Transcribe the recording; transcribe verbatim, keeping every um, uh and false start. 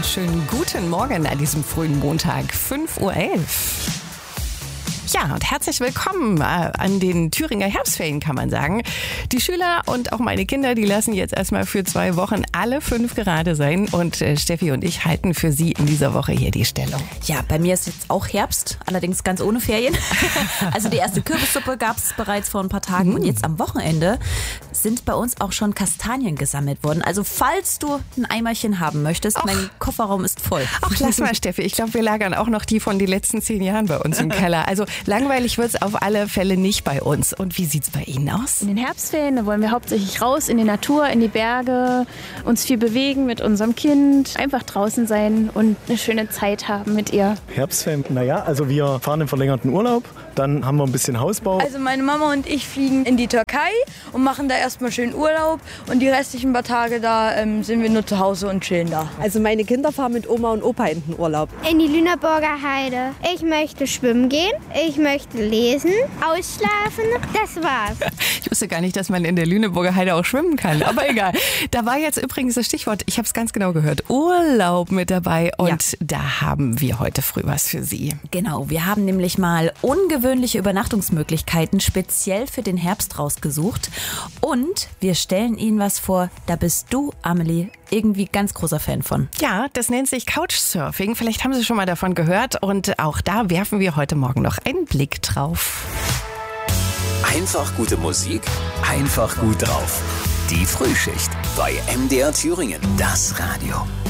wunderschönen guten Morgen an diesem frühen Montag, fünf Uhr elf. Ja, und herzlich willkommen äh, an den Thüringer Herbstferien, kann man sagen. Die Schüler und auch meine Kinder, die lassen jetzt erstmal für zwei Wochen alle fünf gerade sein. Und äh, Steffi und ich halten für Sie in dieser Woche hier die Stellung. Ja, bei mir ist jetzt auch Herbst, allerdings ganz ohne Ferien. Also die erste Kürbissuppe gab es bereits vor ein paar Tagen. Mm. Und jetzt am Wochenende sind bei uns auch schon Kastanien gesammelt worden. Also falls du ein Eimerchen haben möchtest, Och. mein Kofferraum ist voll. Ach, lass mal, Steffi. Ich glaube, wir lagern auch noch die von den letzten zehn Jahren bei uns im Keller. Also langweilig wird es auf alle Fälle nicht bei uns. Und wie sieht es bei Ihnen aus? In den Herbstferien, da wollen wir hauptsächlich raus in die Natur, in die Berge, uns viel bewegen mit unserem Kind, einfach draußen sein und eine schöne Zeit haben mit ihr. Herbstferien, naja, also wir fahren im verlängerten Urlaub, dann haben wir ein bisschen Hausbau. Also meine Mama und ich fliegen in die Türkei und machen da erstmal schön Urlaub und die restlichen paar Tage da ähm, sind wir nur zu Hause und chillen da. Also meine Kinder fahren mit Oma und Opa in den Urlaub. In die Lüneburger Heide. Ich möchte schwimmen gehen, ich möchte lesen, ausschlafen, das war's. Ich wusste gar nicht, dass man in der Lüneburger Heide auch schwimmen kann, aber egal. Da war jetzt übrigens das Stichwort, ich habe es ganz genau gehört, Urlaub mit dabei und ja. Da haben wir heute früh was für Sie. Genau, wir haben nämlich mal ungewöhnliche Übernachtungsmöglichkeiten speziell für den Herbst rausgesucht und wir stellen Ihnen was vor, da bist du, Amelie, irgendwie ganz großer Fan von. Ja, das nennt sich Couchsurfing. Vielleicht haben Sie schon mal davon gehört und auch da werfen wir heute Morgen noch einen Blick drauf. Einfach gute Musik, einfach gut drauf. Die Frühschicht bei M D R Thüringen, das Radio.